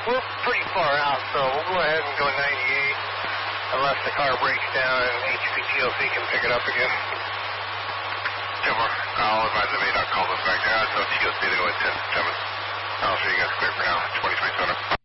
We're pretty far out, so we'll go ahead and go 98 unless the car breaks down and HPGLC can pick it up again. 10-4. I'll advise the VDOT call us back there. So TOC, they go at 10-7. I'll show you guys clear for now. 2027.